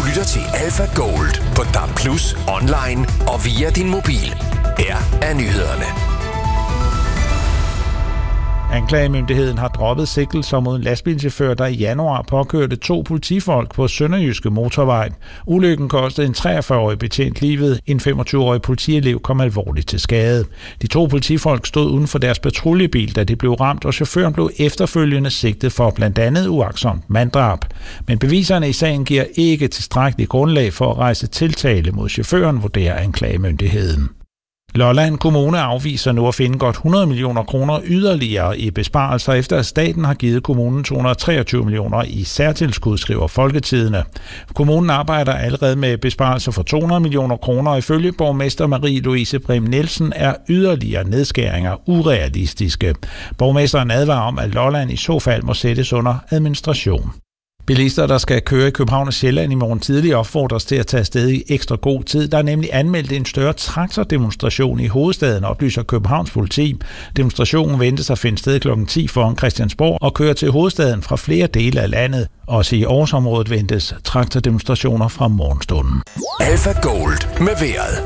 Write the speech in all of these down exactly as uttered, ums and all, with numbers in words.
lytter til Alpha Gold på D A B plus, online og via din mobil. Her er nyhederne. Anklagemyndigheden har droppet sigtelser mod en lastbilchauffør, der i januar påkørte to politifolk på Sønderjyske Motorvej. Ulykken kostede en treogfyrre-årig betjent livet. En femogtyve-årig politielev kom alvorligt til skade. De to politifolk stod uden for deres patruljebil, da de blev ramt, og chaufføren blev efterfølgende sigtet for blandt andet uagtsomt manddrab. Men beviserne i sagen giver ikke tilstrækkeligt grundlag for at rejse tiltale mod chaufføren, vurderer anklagemyndigheden. Lolland Kommune afviser nu at finde godt hundrede millioner kroner yderligere i besparelser, efter at staten har givet kommunen to hundrede og treogtyve millioner i særtilskud, skriver Folketidende. Kommunen arbejder allerede med besparelser for to hundrede millioner kroner, og ifølge borgmester Marie-Louise Brehm Nielsen er yderligere nedskæringer urealistiske. Borgmesteren advarer om, at Lolland i så fald må sættes under administration. Bilister, der skal køre i København og Sjælland i morgen tidlig, opfordres til at tage afsted i ekstra god tid. Der er nemlig anmeldt en større traktordemonstration i hovedstaden, oplyser Københavns politi. Demonstrationen ventes at finde sted klokken ti foran Christiansborg og kører til hovedstaden fra flere dele af landet. Også i Aarhusområdet ventes traktordemonstrationer fra morgenstunden. Alpha Gold med vejret.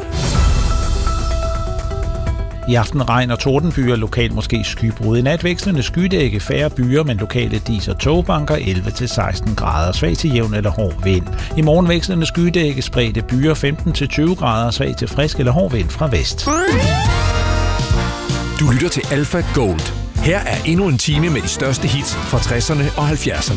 I aften regn og tordenbyer, lokalt måske skybrud. I nat vekslende skydække, færre byer, men lokale dis- og togbanker elleve til seksten grader, svag til jævn eller hård vind. I morgen vekslende skydække, spredte byer femten til tyve grader, svag til frisk eller hård vind fra vest. Du lytter til Alpha Gold. Her er endnu en time med de største hits fra tresserne og halvfjerdserne.